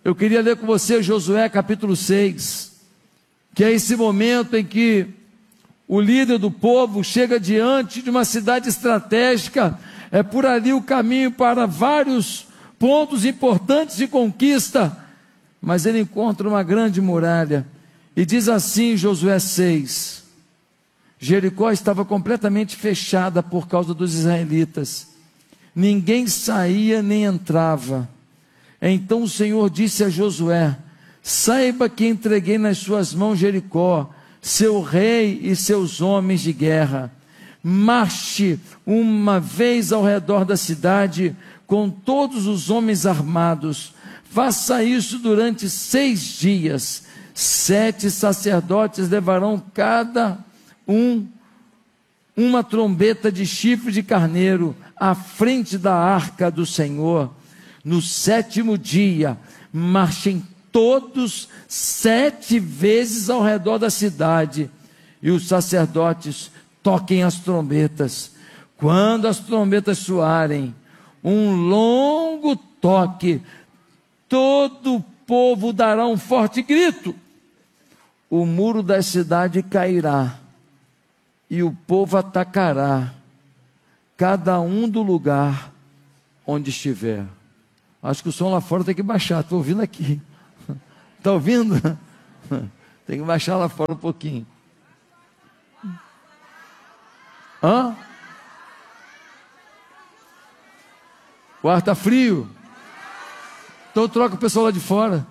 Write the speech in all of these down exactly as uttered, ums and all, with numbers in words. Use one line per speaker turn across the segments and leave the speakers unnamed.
Eu queria ler com você Josué capítulo seis, que é esse momento em que o líder do povo chega diante de uma cidade estratégica, é por ali o caminho para vários pontos importantes de conquista, mas ele encontra uma grande muralha, e diz assim Josué seis, Jericó estava completamente fechada por causa dos israelitas, ninguém saía nem entrava. Então o Senhor disse a Josué: saiba que entreguei nas suas mãos Jericó, seu rei e seus homens de guerra. Marche uma vez ao redor da cidade com todos os homens armados. Faça isso durante seis dias. Sete sacerdotes levarão cada um uma trombeta de chifre de carneiro à frente da arca do Senhor. No sétimo dia, marchem todos sete vezes ao redor da cidade, e os sacerdotes toquem as trombetas. Quando as trombetas soarem um longo toque, todo o povo dará um forte grito. O muro da cidade cairá, e o povo atacará, cada um do lugar onde estiver. Acho que o som lá fora tem que baixar, estou ouvindo aqui. Está ouvindo? Tem que baixar lá fora um pouquinho. Hã? O ar está frio? Então troca o pessoal lá de fora.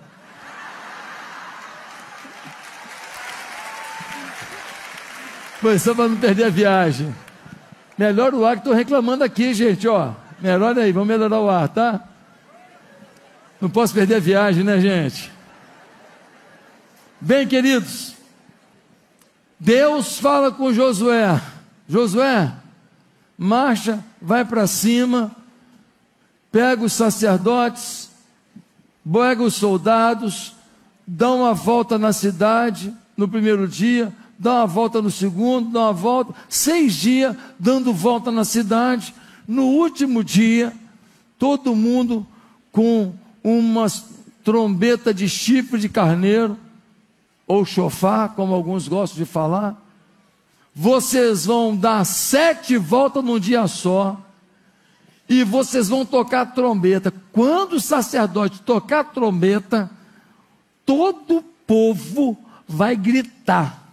Pois só para não perder a viagem. Melhora o ar que estou reclamando aqui, gente, ó. Melhora aí, vamos melhorar o ar, tá? Não posso perder a viagem, né, gente? Bem, queridos, Deus fala com Josué: Josué, marcha, vai para cima, pega os sacerdotes, pega os soldados, dá uma volta na cidade no primeiro dia, dá uma volta no segundo, dá uma volta, seis dias dando volta na cidade. No último dia, todo mundo com uma trombeta de chifre de carneiro, ou chofar, como alguns gostam de falar. Vocês vão dar sete voltas num dia só, e vocês vão tocar trombeta. Quando o sacerdote tocar trombeta, todo o povo vai gritar,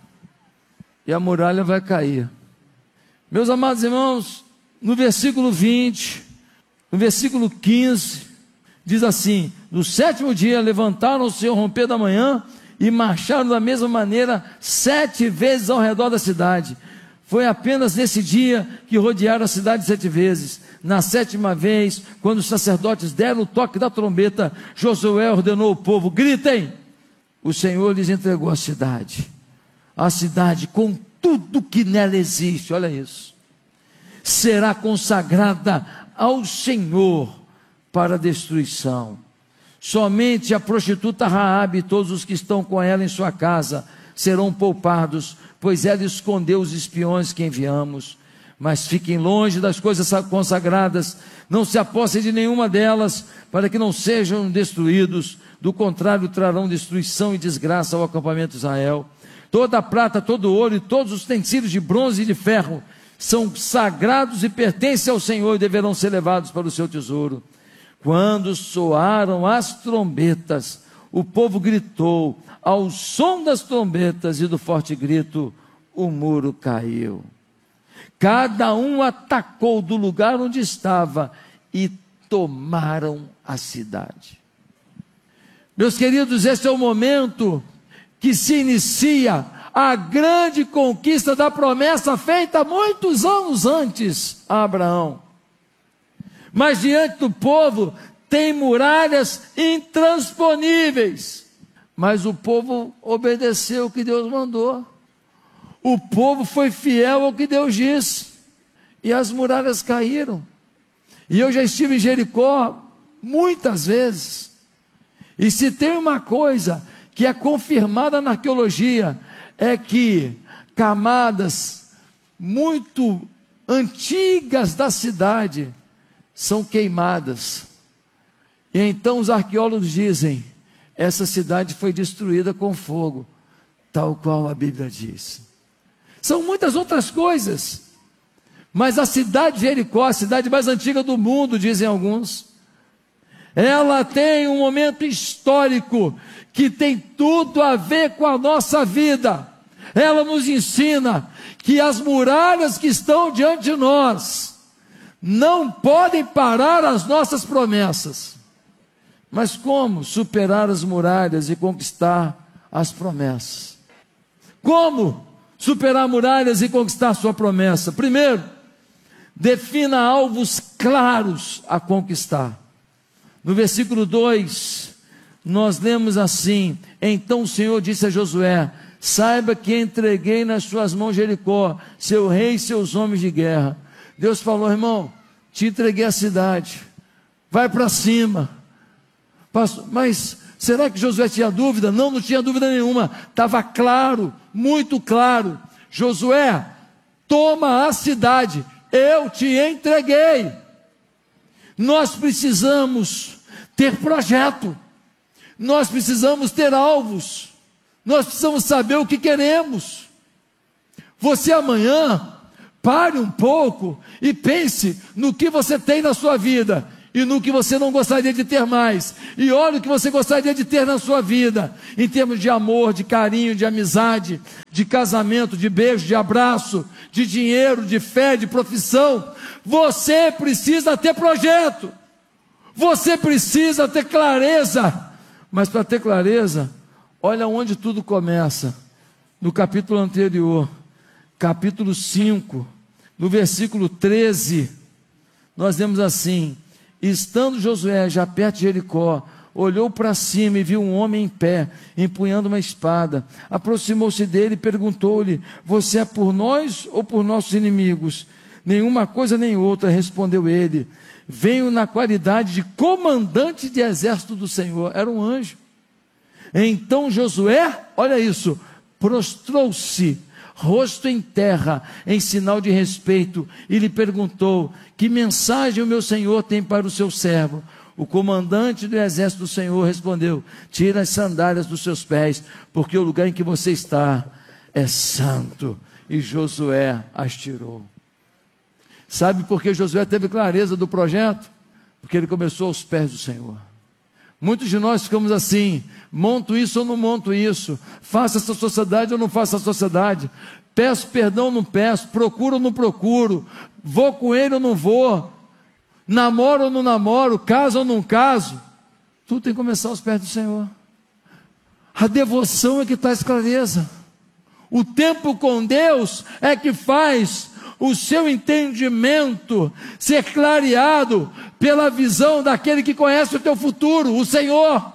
e a muralha vai cair. Meus amados irmãos, no versículo vinte, no versículo quinze, diz assim: no sétimo dia levantaram-se ao romper da manhã e marcharam da mesma maneira sete vezes ao redor da cidade. Foi apenas nesse dia que rodearam a cidade sete vezes. Na sétima vez, quando os sacerdotes deram o toque da trombeta, Josué ordenou ao povo: gritem! O Senhor lhes entregou a cidade, a cidade com tudo que nela existe, olha isso, será consagrada ao Senhor para destruição. Somente a prostituta Raabe e todos os que estão com ela em sua casa serão poupados, pois ela escondeu os espiões que enviamos. Mas fiquem longe das coisas consagradas, não se apossem de nenhuma delas, para que não sejam destruídos, do contrário trarão destruição e desgraça ao acampamento de Israel. Toda a prata, todo o ouro e todos os utensílios de bronze e de ferro são sagrados e pertencem ao Senhor e deverão ser levados para o seu tesouro. Quando soaram as trombetas, o povo gritou. Ao som das trombetas e do forte grito, o muro caiu. Cada um atacou do lugar onde estava e tomaram a cidade. Meus queridos, esse é o momento que se inicia a grande conquista da promessa feita muitos anos antes a Abraão. Mas diante do povo tem muralhas intransponíveis. Mas o povo obedeceu o que Deus mandou. O povo foi fiel ao que Deus disse. E as muralhas caíram. E eu já estive em Jericó muitas vezes. E se tem uma coisa que é confirmada na arqueologia, é que camadas muito antigas da cidade são queimadas. E então os arqueólogos dizem essa cidade foi destruída com fogo, tal qual a Bíblia diz. São muitas outras coisas, mas a cidade de Jericó, a cidade mais antiga do mundo, dizem alguns, ela tem um momento histórico que tem tudo a ver com a nossa vida. Ela nos ensina que as muralhas que estão diante de nós não podem parar as nossas promessas. Mas como superar as muralhas e conquistar as promessas? Como superar muralhas e conquistar sua promessa? Primeiro, defina alvos claros a conquistar. No versículo dois, nós lemos assim: então o Senhor disse a Josué: saiba que entreguei nas suas mãos Jericó, seu rei e seus homens de guerra. Deus falou: irmão, te entreguei a cidade, vai para cima. Mas será que Josué tinha dúvida? Não, não tinha dúvida nenhuma, estava claro, muito claro. Josué, toma a cidade, eu te entreguei. Nós precisamos ter projeto, nós precisamos ter alvos, nós precisamos saber o que queremos. Você amanhã, pare um pouco e pense no que você tem na sua vida e no que você não gostaria de ter mais, e olha o que você gostaria de ter na sua vida, em termos de amor, de carinho, de amizade, de casamento, de beijo, de abraço, de dinheiro, de fé, de profissão. Você precisa ter projeto, você precisa ter clareza, mas para ter clareza, olha onde tudo começa, no capítulo anterior, capítulo cinco, no versículo treze, nós lemos assim: estando Josué já perto de Jericó, olhou para cima e viu um homem em pé, empunhando uma espada. Aproximou-se dele e perguntou-lhe: você é por nós ou por nossos inimigos? Nenhuma coisa nem outra, respondeu ele. Venho na qualidade de comandante de exército do Senhor. Era um anjo. Então Josué, olha isso, prostrou-se, rosto em terra, em sinal de respeito, e lhe perguntou: que mensagem o meu senhor tem para o seu servo? O comandante do exército do Senhor respondeu: tira as sandálias dos seus pés, porque o lugar em que você está é santo. E Josué as tirou. Sabe por que Josué teve clareza do projeto? Porque ele começou aos pés do Senhor. Muitos de nós ficamos assim: monto isso ou não monto isso, faço essa sociedade ou não faço a sociedade, peço perdão ou não peço, procuro ou não procuro, vou com ele ou não vou, namoro ou não namoro, caso ou não caso. Tudo tem que começar aos pés do Senhor. A devoção é que traz clareza, o tempo com Deus é que faz o seu entendimento ser clareado pela visão daquele que conhece o teu futuro, o Senhor.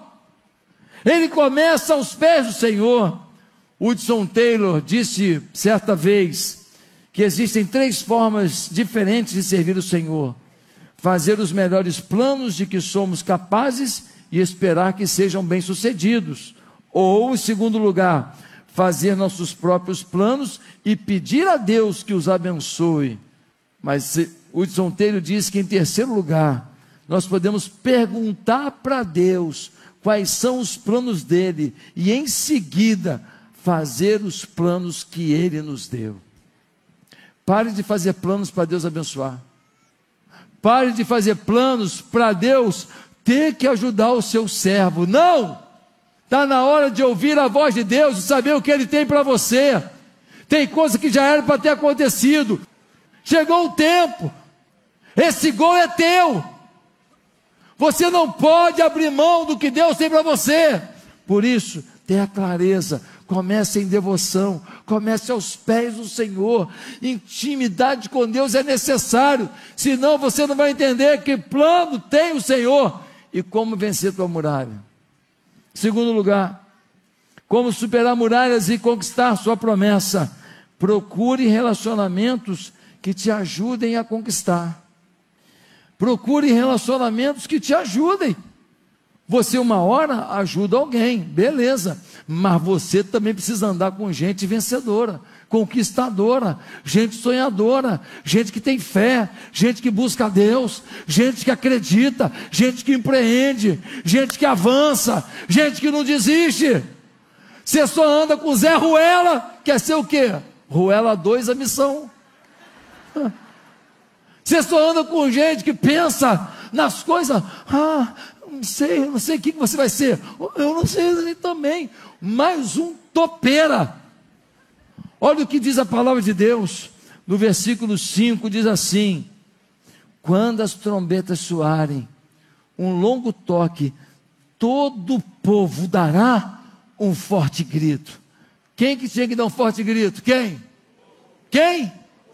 Ele começa aos pés do Senhor. Hudson Taylor disse certa vez que existem três formas diferentes de servir o Senhor: fazer os melhores planos de que somos capazes e esperar que sejam bem-sucedidos, ou, em segundo lugar, fazer nossos próprios planos e pedir a Deus que os abençoe. Mas Hudson Taylor diz que, em terceiro lugar, nós podemos perguntar para Deus quais são os planos dele e, em seguida, fazer os planos que ele nos deu. Pare de fazer planos para Deus abençoar. Pare de fazer planos para Deus ter que ajudar o seu servo. Não! Está na hora de ouvir a voz de Deus e saber o que Ele tem para você. Tem coisa que já era para ter acontecido. Chegou o tempo. Esse gol é teu. Você não pode abrir mão do que Deus tem para você. Por isso, tenha clareza. Comece em devoção. Comece aos pés do Senhor. Intimidade com Deus é necessário. Senão você não vai entender que plano tem o Senhor e como vencer tua muralha. Segundo lugar, como superar muralhas e conquistar sua promessa. Procure relacionamentos que te ajudem a conquistar. Procure relacionamentos que te ajudem. Você uma hora ajuda alguém, beleza, mas você também precisa andar com gente vencedora, conquistadora, gente sonhadora, gente que tem fé, gente que busca a Deus, gente que acredita, gente que empreende, gente que avança, gente que não desiste. Você só anda com Zé Ruela, quer ser o quê? Ruela dois a missão. Você só anda com gente que pensa nas coisas. Ah, não sei, não sei o que você vai ser. Eu não sei também. Mais um topeira. Olha o que diz a palavra de Deus. No versículo cinco diz assim: quando as trombetas soarem um longo toque, todo o povo dará um forte grito. Quem que tinha que dar um forte grito? Quem? Quem?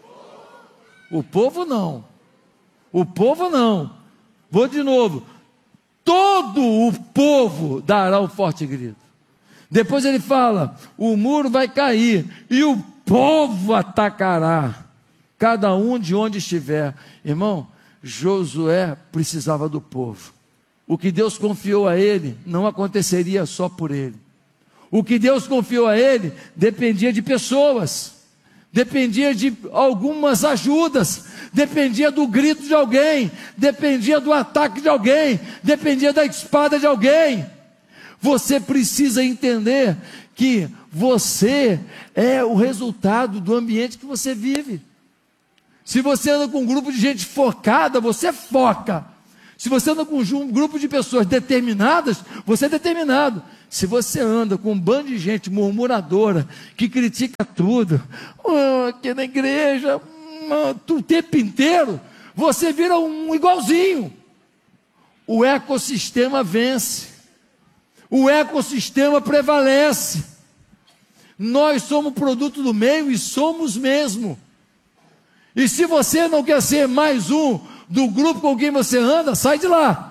O povo não. O povo não. Vou de novo. Todo o povo dará um forte grito. Depois ele fala: o muro vai cair e o povo atacará, cada um de onde estiver. Irmão, Josué precisava do povo. O que Deus confiou a ele não aconteceria só por ele. O que Deus confiou a ele dependia de pessoas, dependia de algumas ajudas, dependia do grito de alguém, dependia do ataque de alguém, dependia da espada de alguém. Você precisa entender que você é o resultado do ambiente que você vive. Se você anda com um grupo de gente focada, você foca. Se você anda com um grupo de pessoas determinadas, você é determinado. Se você anda com um bando de gente murmuradora, que critica tudo, oh, aqui na igreja, oh, o tempo inteiro, você vira um igualzinho. O ecossistema vence. O ecossistema prevalece. Nós somos produto do meio e somos mesmo. E se você não quer ser mais um do grupo com quem você anda, sai de lá.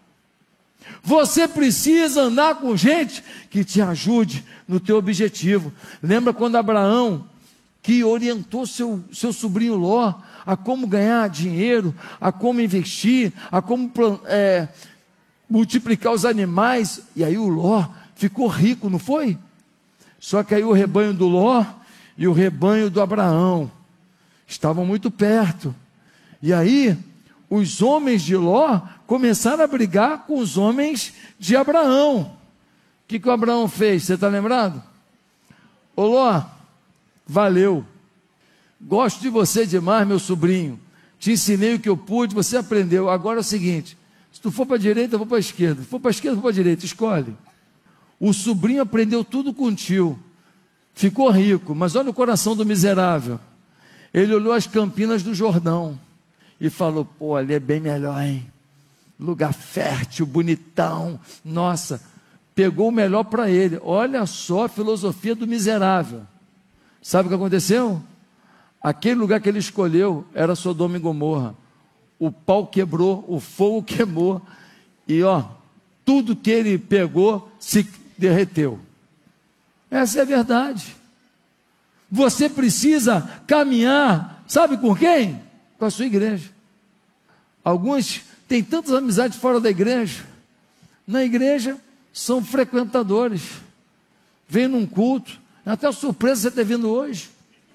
Você precisa andar com gente que te ajude no teu objetivo. Lembra quando Abraão, que orientou seu, seu sobrinho Ló a como ganhar dinheiro, a como investir, a como é, multiplicar os animais, e aí o Ló ficou rico, não foi? Só que aí o rebanho do Ló e o rebanho do Abraão estavam muito perto, e aí os homens de Ló começaram a brigar com os homens de Abraão. O que, que o Abraão fez? Você está lembrado? Ô Ló, valeu, gosto de você demais, meu sobrinho, te ensinei o que eu pude, você aprendeu, agora é o seguinte, se tu for para a direita, eu vou para a esquerda, se for para a esquerda, eu vou para a direita, escolhe. O sobrinho aprendeu tudo com o tio, ficou rico, mas olha o coração do miserável. Ele olhou as campinas do Jordão e falou: pô, ali é bem melhor, hein? Lugar fértil, bonitão, nossa, pegou o melhor para ele. Olha só a filosofia do miserável. Sabe o que aconteceu? Aquele lugar que ele escolheu era Sodoma e Gomorra. O pau quebrou, o fogo queimou, e ó, tudo que ele pegou se derreteu. Essa é a verdade. Você precisa caminhar, sabe com quem? Com a sua igreja. Alguns têm tantas amizades fora da igreja. Na igreja são frequentadores. Vem num culto, é até surpresa você ter vindo hoje.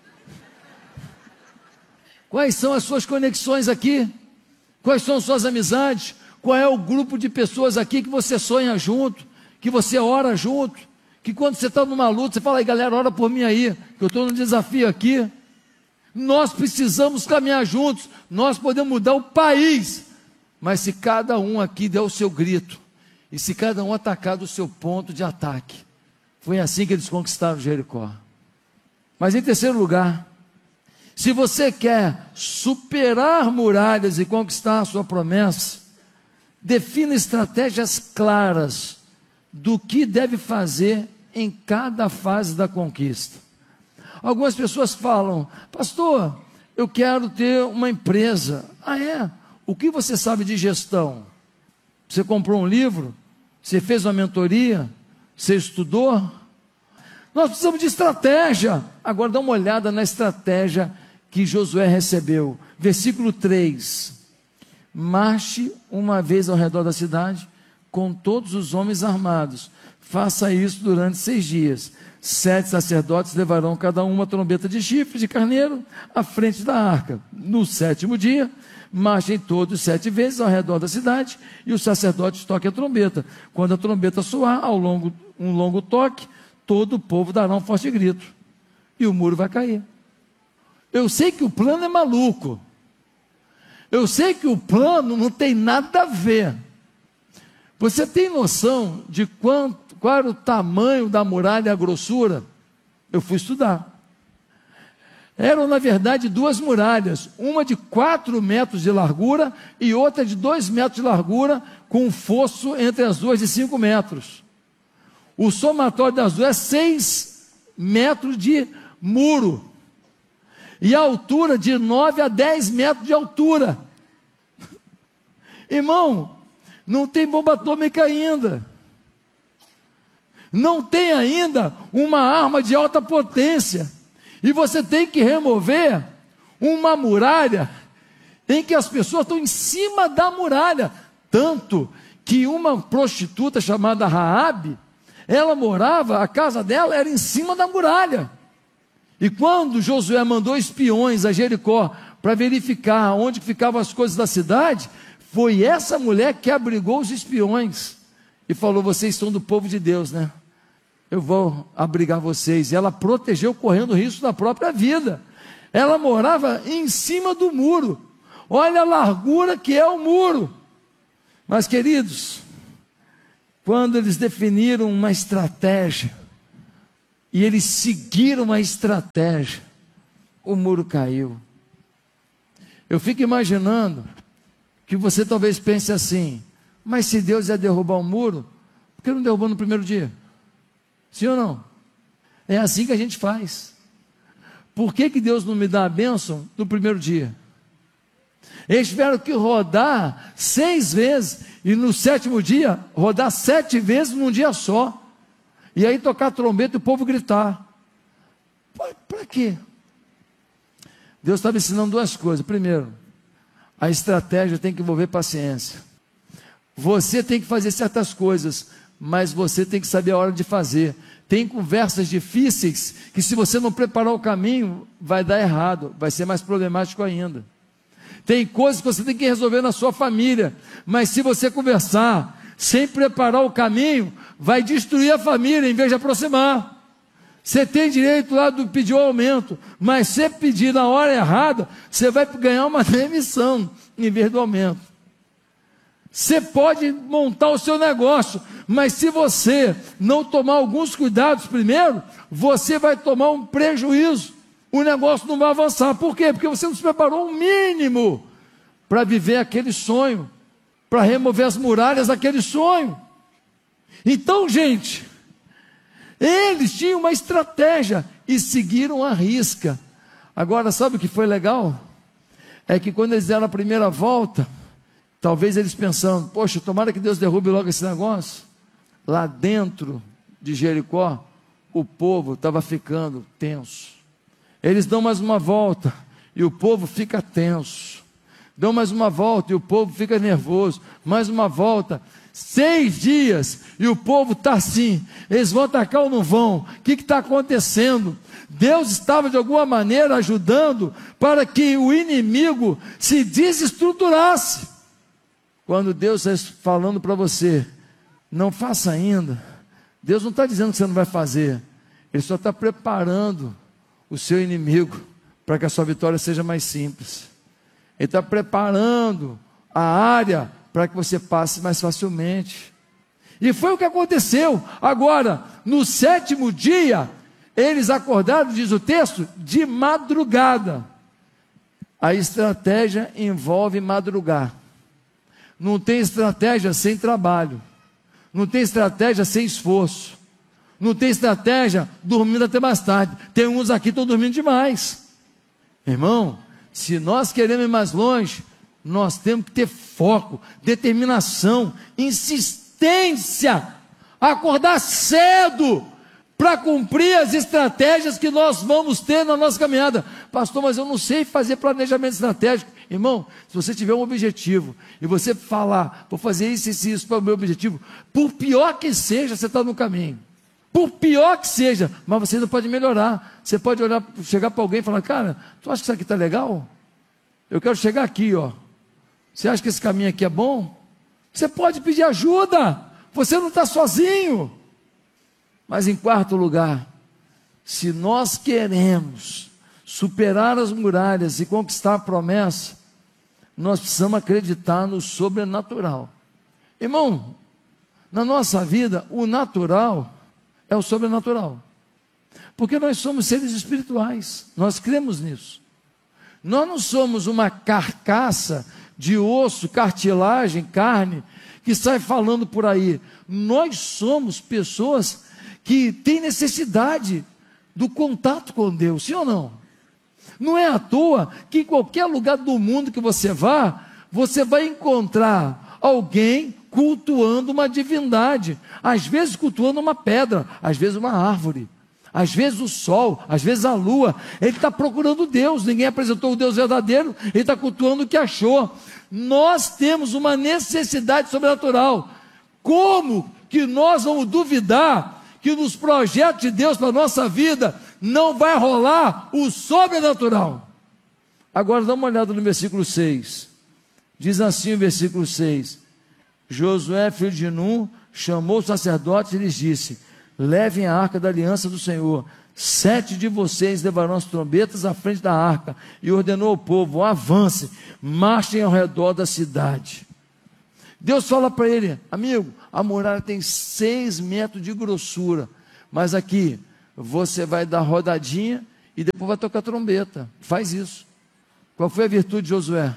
Quais são as suas conexões aqui? Quais são as suas amizades? Qual é o grupo de pessoas aqui que você sonha junto, que você ora junto, que quando você está numa luta, você fala: aí galera, ora por mim aí, que eu estou num desafio aqui. Nós precisamos caminhar juntos, nós podemos mudar o país, mas se cada um aqui der o seu grito, e se cada um atacar do seu ponto de ataque, foi assim que eles conquistaram Jericó. Mas em terceiro lugar, se você quer superar muralhas e conquistar a sua promessa, defina estratégias claras do que deve fazer em cada fase da conquista. Algumas pessoas falam: pastor, eu quero ter uma empresa. Ah é? O que você sabe de gestão? Você comprou um livro? Você fez uma mentoria? Você estudou? Nós precisamos de estratégia. Agora dá uma olhada na estratégia que Josué recebeu. Versículo três: marche uma vez ao redor da cidade, com todos os homens armados. Faça isso durante seis dias. Sete sacerdotes levarão cada um uma trombeta de chifre de carneiro à frente da arca. No sétimo dia, marchem todos sete vezes ao redor da cidade, e os sacerdotes toquem a trombeta. Quando a trombeta soar, ao longo, um longo toque, todo o povo dará um forte grito, e o muro vai cair. Eu sei que o plano é maluco, eu sei que o plano não tem nada a ver. Você tem noção de quanto, qual era o tamanho da muralha e a grossura? Eu fui estudar. Eram, na verdade, duas muralhas, uma de quatro metros de largura e outra de dois metros de largura, com um fosso entre as duas de cinco metros. O somatório das duas é seis metros de muro, e a altura de nove a dez metros de altura. Irmão, não tem bomba atômica ainda, não tem ainda uma arma de alta potência, e você tem que remover uma muralha em que as pessoas estão em cima da muralha, tanto que uma prostituta chamada Raabe, ela morava, a casa dela era em cima da muralha. E quando Josué mandou espiões a Jericó para verificar onde ficavam as coisas da cidade, foi essa mulher que abrigou os espiões e falou: vocês são do povo de Deus, né? Eu vou abrigar vocês. E ela protegeu, correndo o risco da própria vida. Ela morava em cima do muro. Olha a largura que é o muro. Mas, queridos, quando eles definiram uma estratégia, e eles seguiram uma estratégia, o muro caiu. Eu fico imaginando que você talvez pense assim: mas se Deus ia derrubar o muro, por que não derrubou no primeiro dia? Sim ou não? É assim que a gente faz. Por que que Deus não me dá a bênção no primeiro dia? Eles tiveram que rodar seis vezes, e no sétimo dia, rodar sete vezes num dia só. E aí tocar trombeta e o povo gritar. Para quê? Deus estava ensinando duas coisas. Primeiro, a estratégia tem que envolver paciência. Você tem que fazer certas coisas, mas você tem que saber a hora de fazer. Tem conversas difíceis que, se você não preparar o caminho, vai dar errado, vai ser mais problemático ainda. Tem coisas que você tem que resolver na sua família, mas se você conversar sem preparar o caminho, vai destruir a família em vez de aproximar. Você tem direito lá de pedir o aumento, mas se pedir na hora errada, você vai ganhar uma demissão em vez do aumento. Você pode montar o seu negócio, mas se você não tomar alguns cuidados primeiro, você vai tomar um prejuízo. O negócio não vai avançar. Por quê? Porque você não se preparou o mínimo para viver aquele sonho, para remover as muralhas daquele sonho. Então, gente, eles tinham uma estratégia e seguiram a risca. Agora, sabe o que foi legal? É que quando eles deram a primeira volta, talvez eles pensando: poxa, tomara que Deus derrube logo esse negócio. Lá dentro de Jericó, o povo estava ficando tenso. Eles dão mais uma volta e o povo fica tenso. Dão mais uma volta e o povo fica nervoso. Mais uma volta. Seis dias e o povo está assim: eles vão atacar ou não vão? O que está acontecendo? Deus estava de alguma maneira ajudando para que o inimigo se desestruturasse. Quando Deus está falando para você: não faça ainda, Deus não está dizendo que você não vai fazer, Ele só está preparando o seu inimigo para que a sua vitória seja mais simples. Ele está preparando a área para que você passe mais facilmente. E foi o que aconteceu. Agora, no sétimo dia, eles acordaram, diz o texto, de madrugada. A estratégia envolve madrugar. Não tem estratégia sem trabalho. Não tem estratégia sem esforço. Não tem estratégia dormindo até mais tarde. Tem uns aqui que estão dormindo demais. Irmão, se nós queremos ir mais longe, nós temos que ter foco, determinação, insistência, acordar cedo para cumprir as estratégias que nós vamos ter na nossa caminhada. Pastor, mas eu não sei fazer planejamento estratégico. Irmão, se você tiver um objetivo e você falar, vou fazer isso, isso e isso para o meu objetivo, por pior que seja, você está no caminho. Por pior que seja, mas você ainda pode melhorar. Você pode olhar, chegar para alguém e falar, cara, tu acha que isso aqui está legal? Eu quero chegar aqui, ó. Você acha que esse caminho aqui é bom? Você pode pedir ajuda. Você não está sozinho. Mas em quarto lugar, se nós queremos superar as muralhas e conquistar a promessa, nós precisamos acreditar no sobrenatural. Irmão, na nossa vida, o natural é o sobrenatural. Porque nós somos seres espirituais, nós cremos nisso. Nós não somos uma carcaça de osso, cartilagem, carne, que sai falando por aí. Nós somos pessoas que têm necessidade do contato com Deus, sim ou não? Não é à toa que em qualquer lugar do mundo que você vá, você vai encontrar alguém cultuando uma divindade, às vezes cultuando uma pedra, às vezes uma árvore, às vezes o sol, às vezes a lua. Ele está procurando Deus, ninguém apresentou o Deus verdadeiro, ele está cultuando o que achou. Nós temos uma necessidade sobrenatural. Como que nós vamos duvidar que nos projetos de Deus para a nossa vida não vai rolar o sobrenatural? Agora dá uma olhada no versículo seis, diz assim o versículo seis, Josué, filho de Nun, chamou os sacerdotes e lhes disse, levem a arca da aliança do Senhor, sete de vocês levarão as trombetas à frente da arca, e ordenou ao povo, avance, marchem ao redor da cidade. Deus fala para ele, amigo, a muralha tem seis metros de grossura, mas aqui, você vai dar rodadinha, e depois vai tocar trombeta, faz isso. Qual foi a virtude de Josué?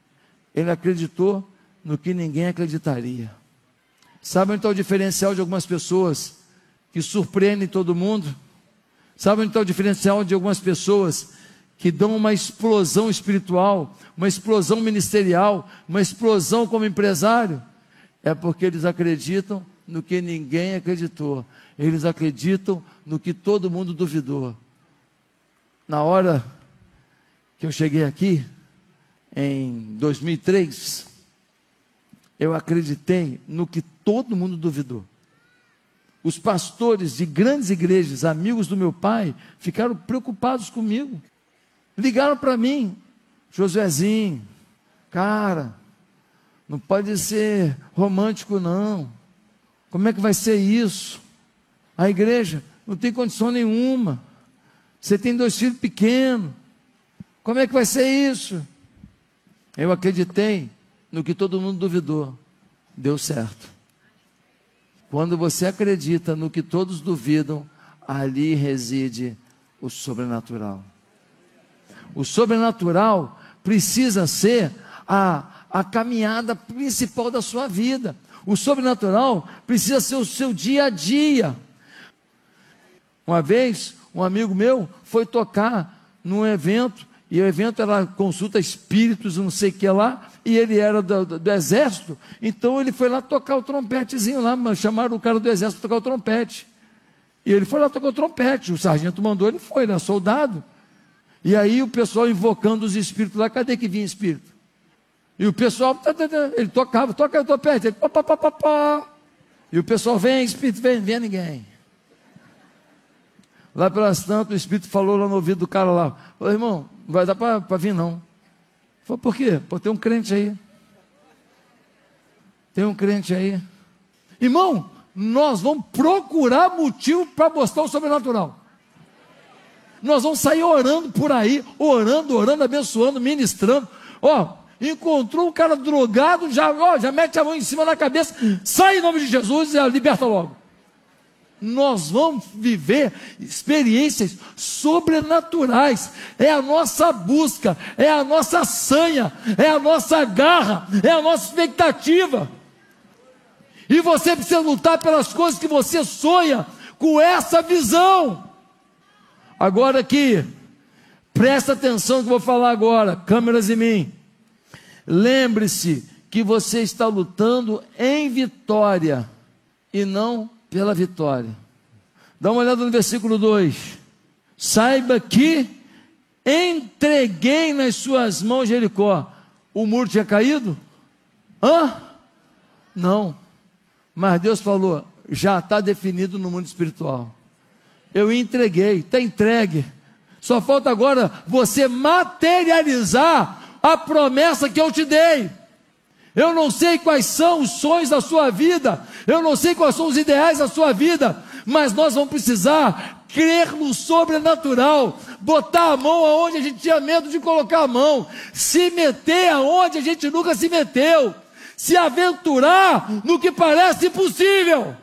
Ele acreditou no que ninguém acreditaria. Sabe onde está o diferencial de algumas pessoas que surpreendem todo mundo? Sabe onde está o diferencial de algumas pessoas que dão uma explosão espiritual, uma explosão ministerial, uma explosão como empresário? É porque eles acreditam no que ninguém acreditou. Eles acreditam no que todo mundo duvidou. Na hora que eu cheguei aqui, em dois mil e três, eu acreditei no que todo mundo duvidou. Os pastores de grandes igrejas, amigos do meu pai, ficaram preocupados comigo. Ligaram para mim, Josuézinho, cara, não pode ser romântico não. Como é que vai ser isso? A igreja não tem condição nenhuma. Você tem dois filhos pequenos. Como é que vai ser isso? Eu acreditei no que todo mundo duvidou. Deu certo. Quando você acredita no que todos duvidam, ali reside o sobrenatural. O sobrenatural precisa ser a, a caminhada principal da sua vida. O sobrenatural precisa ser o seu dia a dia. Uma vez, um amigo meu foi tocar num evento, e o evento era consulta espíritos, não sei o que lá, e ele era do, do, do exército, então ele foi lá tocar o trompetezinho lá, chamaram o cara do exército para tocar o trompete, e ele foi lá tocar o trompete, o sargento mandou, ele foi, ele era soldado, e aí o pessoal invocando os espíritos lá, cadê que vinha espírito? E o pessoal, ele tocava, toca o trompete, ele, pá, pá, pá, pá, pá. E o pessoal, vem espírito, vem, vem ninguém. Lá pelas tantas, o Espírito falou lá no ouvido do cara lá, falou, irmão, não vai dar para vir não. Falei, por quê? Pô, tem um crente aí. Tem um crente aí. Irmão, nós vamos procurar motivo para mostrar o sobrenatural. Nós vamos sair orando por aí, orando, orando, abençoando, ministrando. Ó, encontrou um cara drogado, já, ó, já mete a mão em cima da cabeça, sai em nome de Jesus e liberta logo. Nós vamos viver experiências sobrenaturais. É a nossa busca, é a nossa sanha, é a nossa garra, é a nossa expectativa. E você precisa lutar pelas coisas que você sonha, com essa visão. Agora aqui, presta atenção no que eu vou falar agora, câmeras em mim. Lembre-se que você está lutando em vitória e não pela vitória. Dá uma olhada no versículo dois. Saiba que entreguei nas suas mãos Jericó. o muro tinha caído? Hã? Não. Mas Deus falou, já está definido no mundo espiritual. Eu entreguei, está entregue. Só falta agora você materializar a promessa que eu te dei. Eu não sei quais são os sonhos da sua vida, eu não sei quais são os ideais da sua vida, mas nós vamos precisar crer no sobrenatural, botar a mão aonde a gente tinha medo de colocar a mão, se meter aonde a gente nunca se meteu, se aventurar no que parece impossível.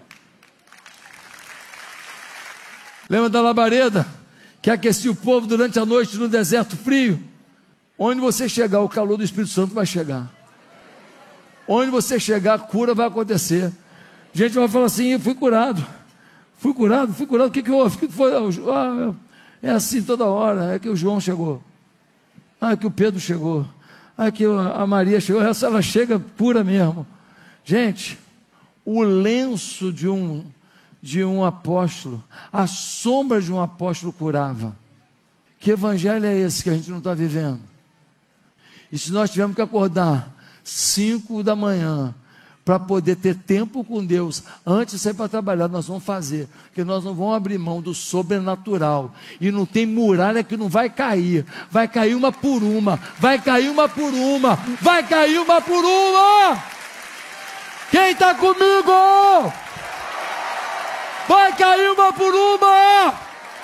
Lembra da labareda que aquecia o povo durante a noite no deserto frio? Onde você chegar, o calor do Espírito Santo vai chegar. Onde você chegar, a cura vai acontecer. A gente vai falar assim, eu fui curado. Fui curado, fui curado, o que que houve? O que foi? Ah, é assim toda hora, é que o João chegou. Ah, é que o Pedro chegou. Ah, é que a Maria chegou. Essa ela chega pura mesmo. Gente, o lenço de um, de um apóstolo, a sombra de um apóstolo curava. Que evangelho é esse que a gente não está vivendo? E se nós tivermos que acordar cinco da manhã, para poder ter tempo com Deus, antes de sair para trabalhar, nós vamos fazer, porque nós não vamos abrir mão do sobrenatural, e não tem muralha que não vai cair, vai cair uma por uma, vai cair uma por uma, vai cair uma por uma. Quem está comigo? Vai cair uma por uma.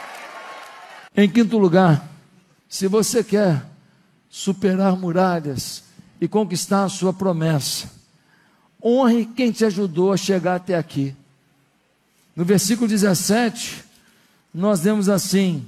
Em quinto lugar, se você quer superar muralhas e conquistar a sua promessa, honre quem te ajudou a chegar até aqui. No versículo dezessete, nós lemos assim: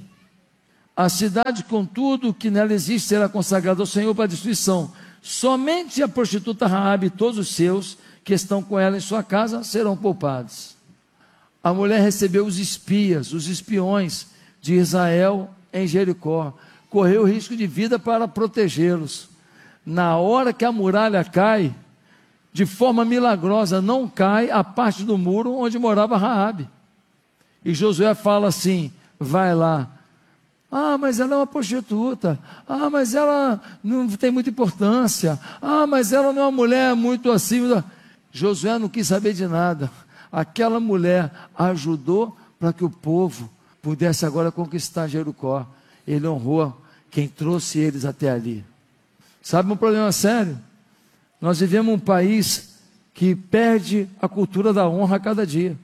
a cidade com tudo que nela existe será consagrada ao Senhor para a destruição. Somente a prostituta Raabe e todos os seus que estão com ela em sua casa serão poupados. A mulher recebeu os espias, os espiões de Israel em Jericó, correu risco de vida para protegê-los. Na hora que a muralha cai, de forma milagrosa, não cai a parte do muro onde morava Raabe. E Josué fala assim: vai lá. Ah, mas ela é uma prostituta. Ah, mas ela não tem muita importância. Ah, mas ela não é uma mulher muito assim. Josué não quis saber de nada. Aquela mulher ajudou para que o povo pudesse agora conquistar Jericó. Ele honrou quem trouxe eles até ali. Sabe um problema sério? Nós vivemos um país que perde a cultura da honra a cada dia.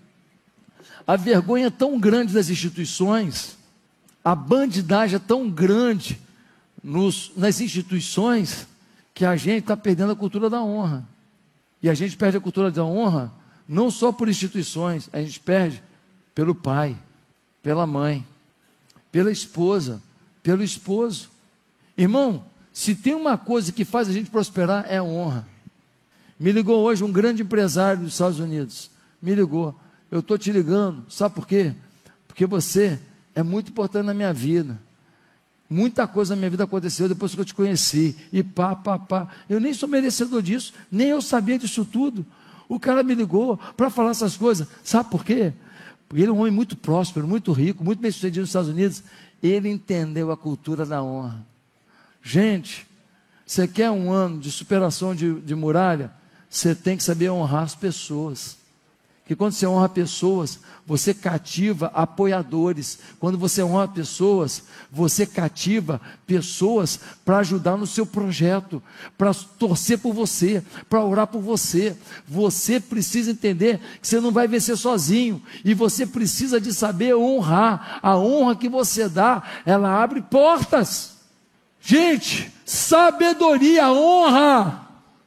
A vergonha é tão grande das instituições, a bandidagem é tão grande nos, nas instituições, que a gente está perdendo a cultura da honra. E a gente perde a cultura da honra não só por instituições, a gente perde pelo pai, pela mãe, pela esposa, pelo esposo. Irmão, se tem uma coisa que faz a gente prosperar, é a honra. Me ligou hoje um grande empresário dos Estados Unidos, me ligou: eu estou te ligando, sabe por quê? Porque você é muito importante na minha vida, muita coisa na minha vida aconteceu depois que eu te conheci, e pá, pá, pá, eu nem sou merecedor disso, nem eu sabia disso tudo. O cara me ligou para falar essas coisas, sabe por quê? Porque ele é um homem muito próspero, muito rico, muito bem sucedido nos Estados Unidos. Ele entendeu a cultura da honra. Gente, você quer um ano de superação de, de muralha? Você tem que saber honrar as pessoas. Que quando você honra pessoas, você cativa apoiadores. Quando você honra pessoas, você cativa pessoas para ajudar no seu projeto, para torcer por você, para orar por você. Você precisa entender que você não vai vencer sozinho, e você precisa de saber honrar. A honra que você dá, ela abre portas. Gente, sabedoria, honra.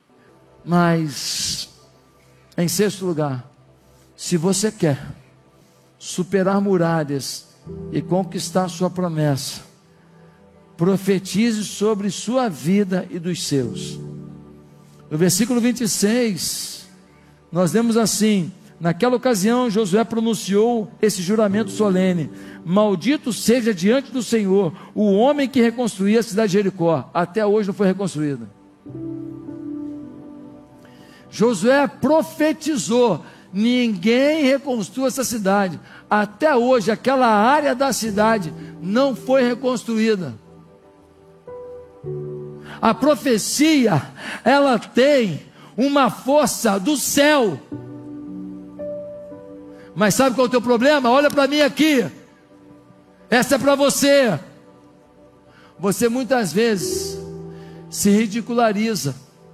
Mas, em sexto lugar, se você quer superar muralhas e conquistar sua promessa, profetize sobre sua vida e dos seus. No versículo vinte e seis, nós lemos assim: naquela ocasião Josué pronunciou esse juramento solene: maldito seja diante do Senhor o homem que reconstruía a cidade de Jericó. Até hoje não foi reconstruída. Josué profetizou: ninguém reconstrua essa cidade. Até hoje aquela área da cidade não foi reconstruída. A profecia, ela tem uma força do céu. Mas sabe qual é o teu problema? Olha para mim aqui. Essa é para você. Você muitas vezes se ridiculariza,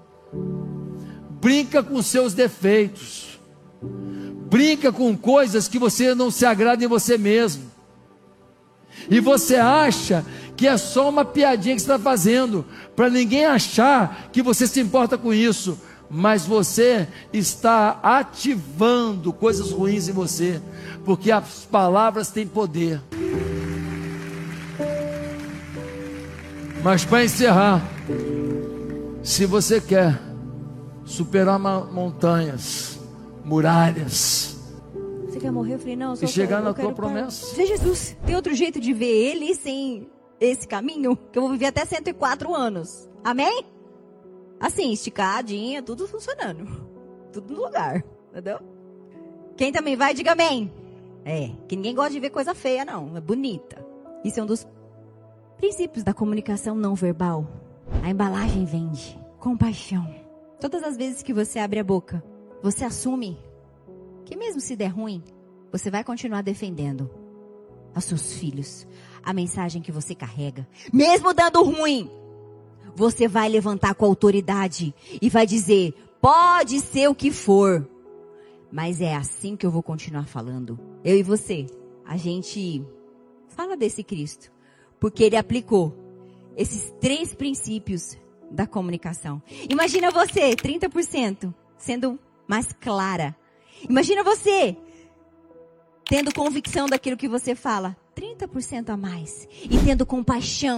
brinca com seus defeitos, brinca com coisas que você não se agrada em você mesmo, e você acha que é só uma piadinha que você está fazendo, para ninguém achar que você se importa com isso, mas você está ativando coisas ruins em você, porque as palavras têm poder. Mas para encerrar, se você quer superar montanhas, muralhas,
você quer morrer? Eu falei, não, eu só
e chegar
quero,
na
eu
tua
quero
promessa.
Para... Jesus, tem outro jeito de ver ele sem esse caminho? Que eu vou viver até cento e quatro anos. Amém? Assim, esticadinha, tudo funcionando. Tudo no lugar, entendeu? Quem também vai, diga amém. É, que ninguém gosta de ver coisa feia, não. É bonita. Isso é um dos princípios da comunicação não verbal. A embalagem vende compaixão. Todas as vezes que você abre a boca, você assume que mesmo se der ruim, você vai continuar defendendo aos seus filhos, a mensagem que você carrega. Mesmo dando ruim, você vai levantar com autoridade e vai dizer, pode ser o que for, mas é assim que eu vou continuar falando. Eu e você, a gente fala desse Cristo, porque ele aplicou esses três princípios da comunicação. Imagina você, trinta por cento, sendo mais clara. Imagina você, tendo convicção daquilo que você fala, trinta por cento a mais. E tendo compaixão.